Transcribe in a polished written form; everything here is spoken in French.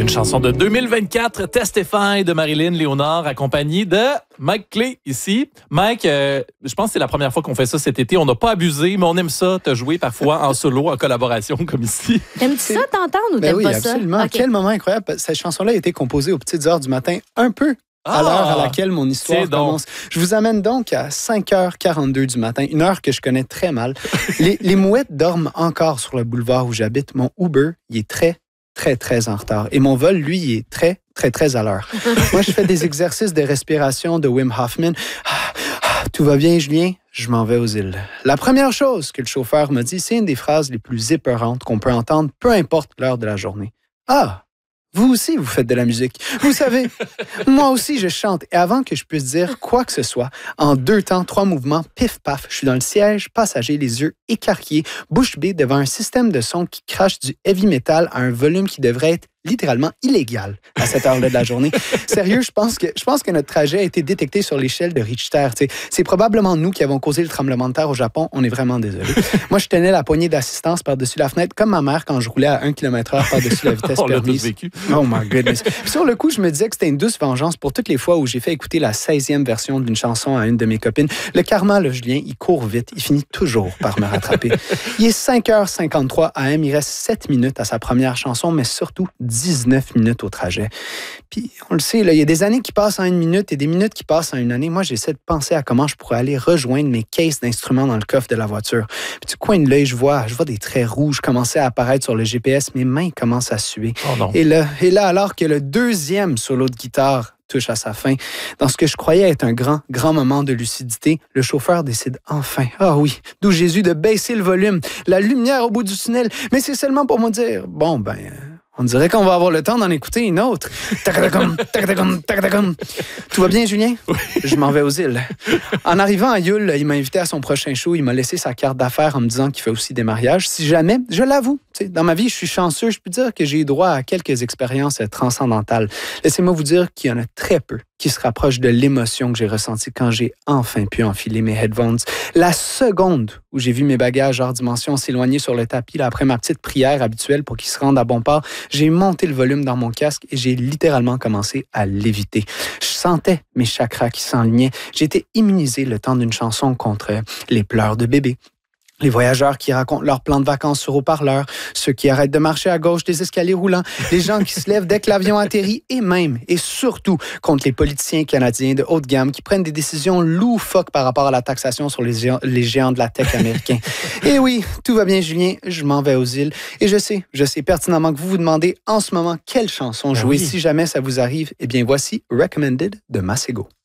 Une chanson de 2024, Testify de Marilyn Léonard, accompagnée de Mike Clay ici. Mike, je pense que c'est la première fois qu'on fait ça cet été. On n'a pas abusé, mais on aime ça, te jouer parfois en solo, en collaboration, comme ici. T'aimes-tu ça t'entendre ou t'aimes pas ça? Oui, absolument. Okay. Quel moment incroyable. Cette chanson-là a été composée aux petites heures du matin, un peu à l'heure à laquelle mon histoire commence. Je vous amène donc à 5h42 du matin, une heure que je connais très mal. Les mouettes dorment encore sur le boulevard où j'habite. Mon Uber, il est très en retard. Et mon vol, lui, il est très à l'heure. Moi, je fais des exercices de respiration de Wim Hoffman. Tout va bien, Julien? Je m'en vais aux îles. La première chose que le chauffeur m'a dit, c'est une des phrases les plus épeurantes qu'on peut entendre, peu importe l'heure de la journée. Ah! Vous aussi, vous faites de la musique. Vous savez, moi aussi, je chante. Et avant que je puisse dire quoi que ce soit, en 2 temps, 3 mouvements, pif-paf, je suis dans le siège passager, les yeux écarquillés, bouche bée devant un système de son qui crache du heavy metal à un volume qui devrait être littéralement illégal à cette heure-là de la journée. Sérieux, je pense que notre trajet a été détecté sur l'échelle de Richter. C'est probablement nous qui avons causé le tremblement de terre au Japon. On est vraiment désolé. Moi, je tenais la poignée d'assistance par-dessus la fenêtre, comme ma mère quand je roulais à 1 km/h par-dessus la vitesse permise. Vécu. Oh my goodness. Puis sur le coup, je me disais que c'était une douce vengeance pour toutes les fois où j'ai fait écouter la 16e version d'une chanson à une de mes copines. Le karma, là, Julien, il court vite. Il finit toujours par me rattraper. Il est 5h53 AM. Il reste 7 minutes à sa première chanson, mais surtout 19 minutes au trajet. Puis, on le sait, là, il y a des années qui passent en 1 minute et des minutes qui passent en 1 année. Moi, j'essaie de penser à comment je pourrais aller rejoindre mes caisses d'instruments dans le coffre de la voiture. Puis, du coin de l'œil, je vois des traits rouges commencer à apparaître sur le GPS. Mes mains commencent à suer. Oh non. Et là, alors que le 2e solo de guitare touche à sa fin, dans ce que je croyais être un grand moment de lucidité, le chauffeur décide enfin, d'où Jésus, de baisser le volume, la lumière au bout du tunnel. Mais c'est seulement pour me dire, on dirait qu'on va avoir le temps d'en écouter une autre. Tout va bien, Julien? Oui. Je m'en vais aux îles. En arrivant à Yule, il m'a invité à son prochain show. Il m'a laissé sa carte d'affaires en me disant qu'il fait aussi des mariages. Si jamais, je l'avoue, dans ma vie, je suis chanceux. Je peux dire que j'ai eu droit à quelques expériences transcendantales. Laissez-moi vous dire qu'il y en a très peu qui se rapprochent de l'émotion que j'ai ressentie quand j'ai enfin pu enfiler mes headphones. La seconde où j'ai vu mes bagages hors dimension s'éloigner sur le tapis, là, après ma petite prière habituelle pour qu'ils se rendent à bon port, j'ai monté le volume dans mon casque et j'ai littéralement commencé à léviter. Je sentais mes chakras qui s'enlignaient. J'ai été immunisé le temps d'une chanson contre les pleurs de bébé, les voyageurs qui racontent leur plan de vacances sur haut-parleur, ceux qui arrêtent de marcher à gauche des escaliers roulants, les gens qui se lèvent dès que l'avion atterrit et même, et surtout, contre les politiciens canadiens de haute gamme qui prennent des décisions loufoques par rapport à la taxation sur les géants de la tech américains. Et oui, tout va bien, Julien, je m'en vais aux îles. Et je sais pertinemment que vous vous demandez en ce moment quelle chanson jouer. Si jamais ça vous arrive, eh bien voici Recommended de Masego.